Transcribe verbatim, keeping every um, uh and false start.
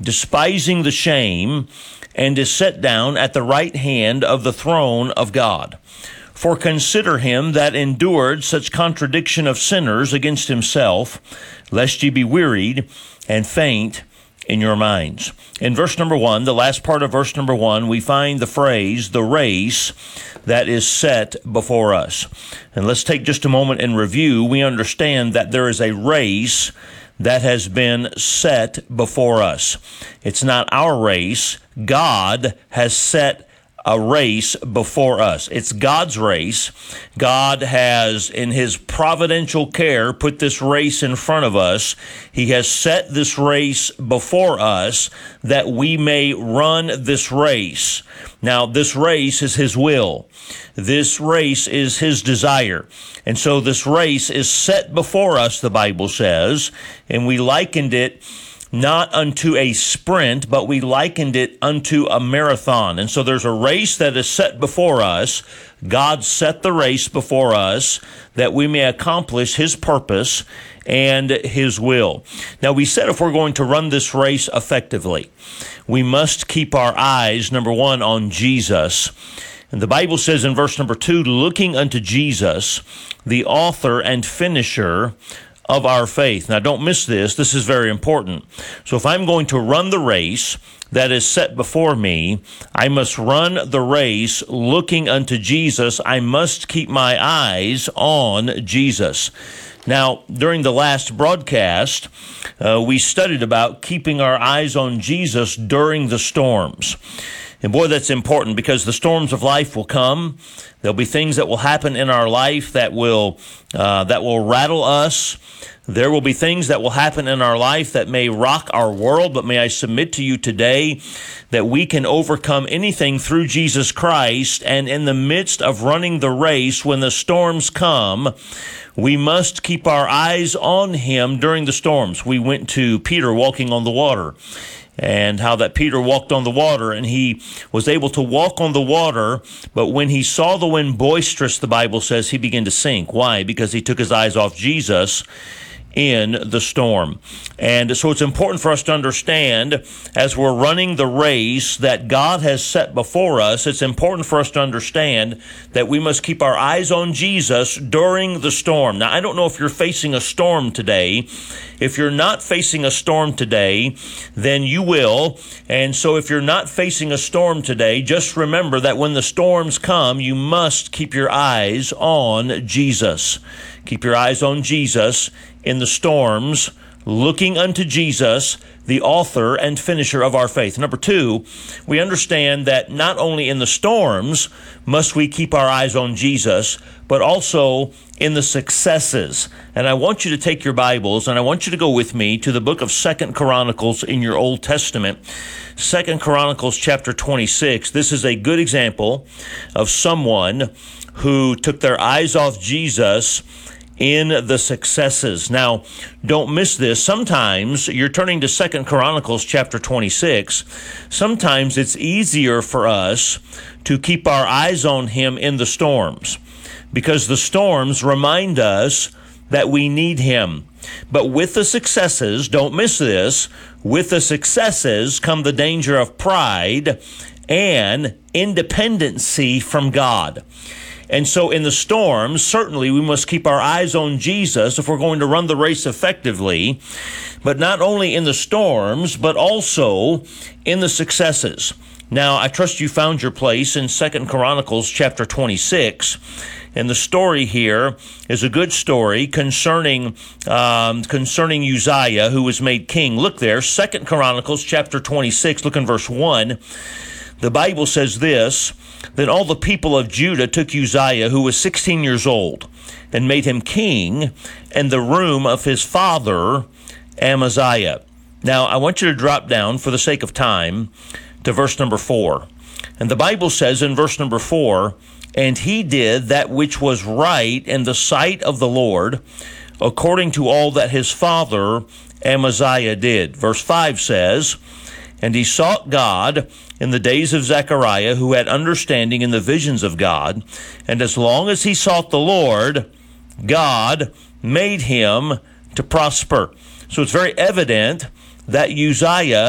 despising the shame, and is set down at the right hand of the throne of God. For consider him that endured such contradiction of sinners against himself, lest ye be wearied and faint in your minds. In verse number one, the last part of verse number one, we find the phrase, the race that is set before us. And let's take just a moment and review. We understand that there is a race that has been set before us. It's not our race. God has set a race before us. It's God's race. God has, in his providential care, put this race in front of us. He has set this race before us that we may run this race. Now, this race is his will. This race is his desire. And so this race is set before us, the Bible says, and we likened it not unto a sprint, but we likened it unto a marathon. And so there's a race that is set before us. God set the race before us that we may accomplish his purpose and his will. Now, we said if we're going to run this race effectively, we must keep our eyes, number one, on Jesus. And the Bible says in verse number two, looking unto Jesus, the author and finisher of our faith. Now, don't miss this. This is very important. So if I'm going to run the race that is set before me, I must run the race looking unto Jesus. I must keep my eyes on Jesus. Now, during the last broadcast, uh, we studied about keeping our eyes on Jesus during the storms. And boy, that's important because the storms of life will come. There'll be things that will happen in our life that will uh, that will rattle us. There will be things that will happen in our life that may rock our world, but may I submit to you today that we can overcome anything through Jesus Christ. And in the midst of running the race, when the storms come, we must keep our eyes on him during the storms. We went to Peter walking on the water, and how that Peter walked on the water, and he was able to walk on the water, but when he saw the wind boisterous, the Bible says, he began to sink. Why? Because he took his eyes off Jesus in the storm. And so it's important for us to understand, as we're running the race that God has set before us, it's important for us to understand that we must keep our eyes on Jesus during the storm. Now, I don't know if you're facing a storm today. If you're not facing a storm today, then you will. And so if you're not facing a storm today, just remember that when the storms come, you must keep your eyes on Jesus. Keep your eyes on Jesus in the storms, looking unto Jesus, the author and finisher of our faith. Number two, we understand that not only in the storms must we keep our eyes on Jesus, but also in the successes. And I want you to take your Bibles and I want you to go with me to the book of Second Chronicles in your Old Testament. Second Chronicles chapter twenty-six. This is a good example of someone who took their eyes off Jesus in the successes. Now, don't miss this. Sometimes you're turning to Second Chronicles chapter twenty-six. Sometimes it's easier for us to keep our eyes on him in the storms, because the storms remind us that we need him. But with the successes, don't miss this, with the successes come the danger of pride and independency from God. And so in the storms, certainly we must keep our eyes on Jesus if we're going to run the race effectively, but not only in the storms, but also in the successes. Now, I trust you found your place in Second Chronicles chapter twenty-six. And the story here is a good story concerning um, concerning Uzziah, who was made king. Look there, Second Chronicles chapter twenty-six, look in verse one. The Bible says this: Then all the people of Judah took Uzziah, who was sixteen years old, and made him king in the room of his father Amaziah. Now, I want you to drop down, for the sake of time, to verse number four. And the Bible says in verse number four, And he did that which was right in the sight of the Lord, according to all that his father Amaziah did. Verse five says, And he sought God in the days of Zechariah, who had understanding in the visions of God. And as long as he sought the Lord, God made him to prosper. So it's very evident that Uzziah